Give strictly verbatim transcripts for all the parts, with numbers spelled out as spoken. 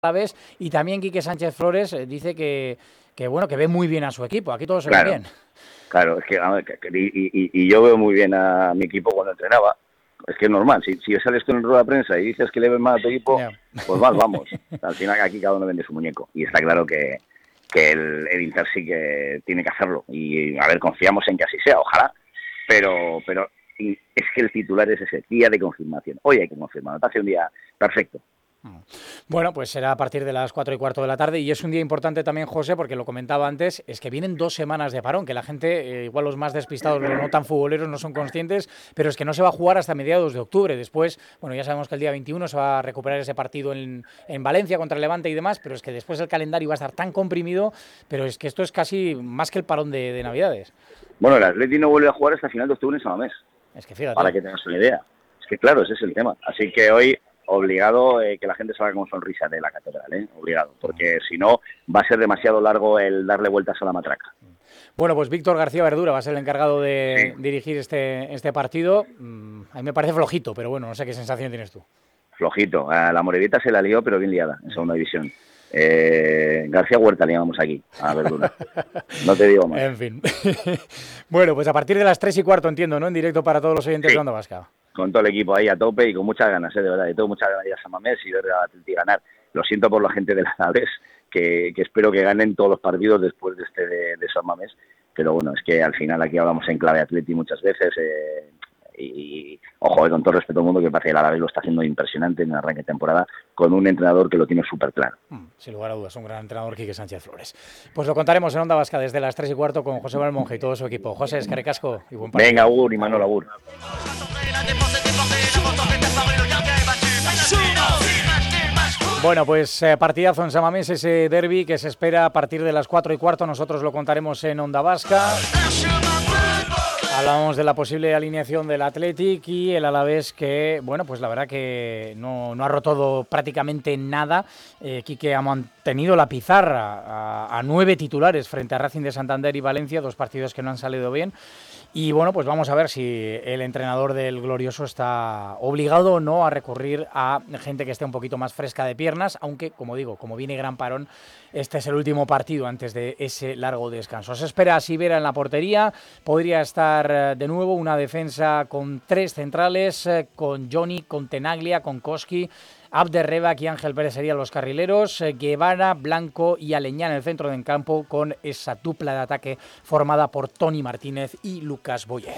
Alavés, y también Quique Sánchez Flores eh, dice que, que bueno que ve muy bien a su equipo. Aquí todo se claro, ve bien. Claro, es que, a ver, que y, y, y yo veo muy bien a mi equipo cuando entrenaba. Es que es normal, si, si sales tú en rueda de prensa y dices que le ves mal a tu equipo, Yeah. pues mal, vamos. Al final aquí cada uno vende su muñeco. Y está claro que, que el, el Inter sí que tiene que hacerlo. Y a ver, confiamos en que así sea, ojalá. Pero, pero y es que el titular es ese, día de confirmación. Hoy hay que confirmar, me parece un día perfecto. Bueno, pues será a partir de las cuatro y cuarto de la tarde y es un día importante también, José, porque lo comentaba antes, es que vienen dos semanas de parón, que la gente, eh, igual los más despistados, los no tan futboleros no son conscientes, pero es que no se va a jugar hasta mediados de octubre. Después, bueno, ya sabemos que el día veintiuno se va a recuperar ese partido en, en Valencia contra el Levante y demás, pero es que después el calendario va a estar tan comprimido, pero es que esto es casi más que el parón de, de Navidades. Bueno, el Atleti no vuelve a jugar hasta final de octubre en San Mamés. Es que fíjate. Para que tengas una idea. Es que claro, ese es el tema. Así que hoy obligado eh, que la gente salga con sonrisa de la catedral, ¿eh? Obligado, porque si no va a ser demasiado largo el darle vueltas a la matraca. Bueno, pues Víctor García Verdura va a ser el encargado de sí. dirigir este, este partido. Mm, a mí me parece flojito, pero bueno, no sé qué sensación tienes tú. Flojito. A la Morevieta se la lió, pero bien liada, en segunda división. Eh, García Huerta le llamamos aquí, a Verdura. No te digo más. En fin. Bueno, pues a partir de las tres y cuarto, entiendo, ¿no? En directo para todos los oyentes sí. de Onda Vasca. Con todo el equipo ahí a tope y con muchas ganas, ¿eh? De verdad. Y tengo muchas ganas de ir a San Mamés y ver a Atleti ganar. Lo siento por la gente del Alavés, que, que espero que ganen todos los partidos después de este de, de San Mamés. Pero bueno, es que al final aquí hablamos en clave Atleti muchas veces. Eh, y, ojo, eh, con todo respeto al mundo, que parece que el Alavés lo está haciendo impresionante en el arranque de temporada, con un entrenador que lo tiene súper claro. Mm, sin lugar a dudas, un gran entrenador, Quique Sánchez Flores. Pues lo contaremos en Onda Vasca desde las tres y cuarto con José Manuel Monge y todo su equipo. José, eskerrik asko y buen partido. Venga, Agur y Manuel Agur. Bueno, pues eh, partidazo en San Mamés, ese derbi que se espera a partir de las cuatro y cuarto. Nosotros lo contaremos en Onda Vasca. Hablábamos de la posible alineación del Athletic y el Alavés que, bueno, pues la verdad que no, no ha roto prácticamente nada. Eh, Quique ha mantenido la pizarra a, a nueve titulares frente a Racing de Santander y Valencia, dos partidos que no han salido bien. Y bueno, pues vamos a ver si el entrenador del Glorioso está obligado o no a recurrir a gente que esté un poquito más fresca de piernas, aunque, como digo, como viene gran parón, este es el último partido antes de ese largo descanso. Se espera a Sivera en la portería, podría estar de nuevo una defensa con tres centrales, con Johnny, con Tenaglia, con Koski, Abderrebak y Ángel Pérez serían los carrileros, Guevara, Blanco y Aleñá en el centro del campo con esa dupla de ataque formada por Toni Martínez y Lucas Boyer.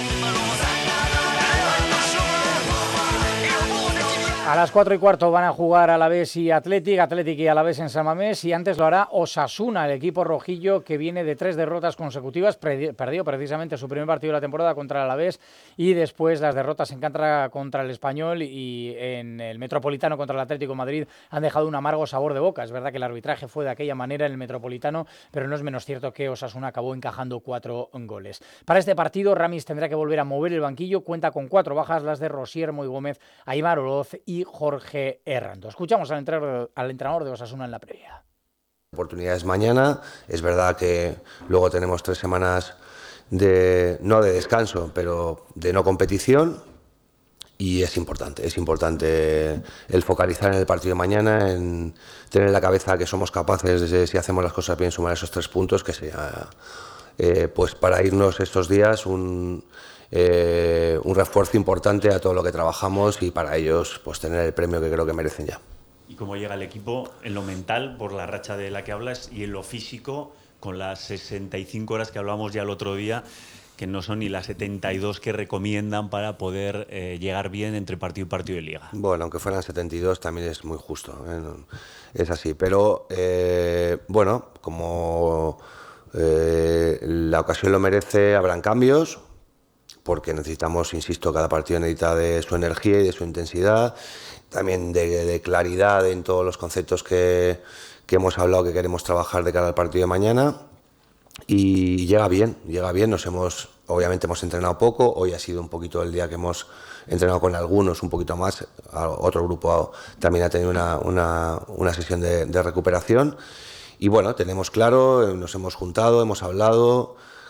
A las cuatro y cuarto van a jugar Alavés y Athletic, Athletic y Alavés en San Mamés, y antes lo hará Osasuna, el equipo rojillo que viene de tres derrotas consecutivas, perdió precisamente su primer partido de la temporada contra el Alavés y después las derrotas en Cantra contra el Español y en el Metropolitano contra el Atlético de Madrid han dejado un amargo sabor de boca. Es verdad que el arbitraje fue de aquella manera en el Metropolitano, pero no es menos cierto que Osasuna acabó encajando cuatro goles. Para este partido Ramis tendrá que volver a mover el banquillo, cuenta con cuatro bajas, las de Rosier, Moy Gómez, Aimar Oroz y Jorge Errando. Escuchamos al entrenador, al entrenador de Osasuna en la previa. Oportunidades mañana, es verdad que luego tenemos tres semanas de, no de descanso, pero de no competición, y es importante, es importante el focalizar en el partido de mañana, en tener en la cabeza que somos capaces de, si hacemos las cosas bien, sumar esos tres puntos, que sea eh, pues para irnos estos días un Eh, un refuerzo importante a todo lo que trabajamos y para ellos pues tener el premio que creo que merecen ya. ¿Y cómo llega el equipo en lo mental por la racha de la que hablas y en lo físico con las sesenta y cinco horas que hablábamos ya el otro día, que no son ni las setenta y dos que recomiendan para poder eh, llegar bien entre partido y partido de liga? Bueno, aunque fueran setenta y dos también es muy justo, ¿eh? Es así, pero eh, bueno, como eh, la ocasión lo merece, habrán cambios, porque necesitamos, insisto, cada partido necesita de su energía y de su intensidad, también de, de claridad en todos los conceptos que, que hemos hablado que queremos trabajar de cara al partido de mañana, y llega bien, llega bien, nos hemos, obviamente hemos entrenado poco, hoy ha sido un poquito el día que hemos entrenado con algunos un poquito más, otro grupo también ha tenido una, una, una sesión de, de recuperación, y bueno, tenemos claro, nos hemos juntado, hemos hablado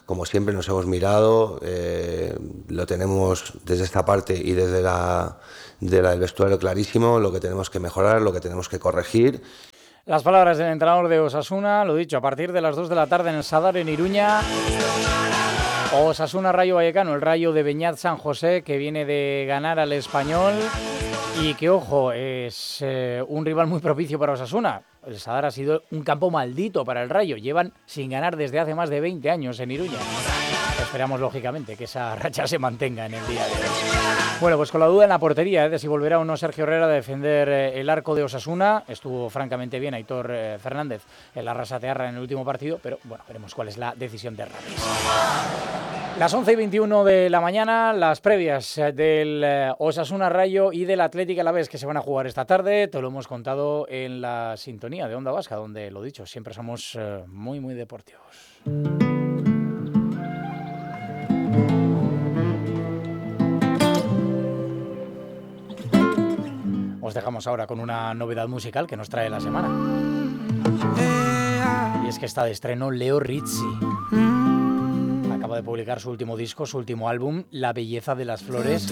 como siempre nos hemos mirado, eh, lo tenemos desde esta parte y desde la, de la del vestuario clarísimo, lo que tenemos que mejorar, lo que tenemos que corregir. Las palabras del entrenador de Osasuna, lo dicho, a partir de las dos de la tarde en el Sadar, en Iruña. Osasuna Rayo Vallecano, el Rayo de Beñat San José, que viene de ganar al Español y que, ojo, es eh, un rival muy propicio para Osasuna. El Sadar ha sido un campo maldito para el Rayo. Llevan sin ganar desde hace más de veinte años en Iruña. Esperamos, lógicamente, que esa racha se mantenga en el día de hoy. Bueno, pues con la duda en la portería, ¿eh? de si volverá o no Sergio Herrera a defender eh, el arco de Osasuna. Estuvo francamente bien Aitor eh, Fernández en la Rasatearra en el último partido, pero bueno, veremos cuál es la decisión de Ramis. Las once y veintiuno de la mañana, las previas del eh, Osasuna Rayo y del Atlético Alavés que se van a jugar esta tarde. Te lo hemos contado en la sintonía de Onda Vasca, donde, lo dicho, siempre somos eh, muy, muy deportivos. Os dejamos ahora con una novedad musical que nos trae la semana. Y es que está de estreno Leo Rizzi. Acaba de publicar su último disco, su último álbum, La belleza de las flores.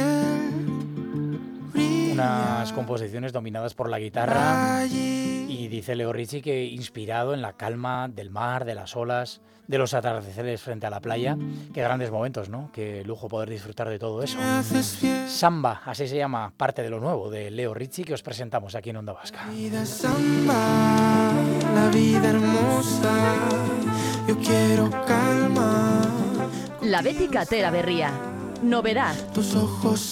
Unas composiciones dominadas por la guitarra. Y dice Leo Rizzi que inspirado en la calma del mar, de las olas, de los atardeceres frente a la playa. Qué grandes momentos, ¿no? Qué lujo poder disfrutar de todo eso. Samba, así se llama parte de lo nuevo de Leo Rizzi que os presentamos aquí en Onda Vasca. La vida samba, la vida hermosa, yo quiero calma. La Bética Tera Berría. Novedad. Tus ojos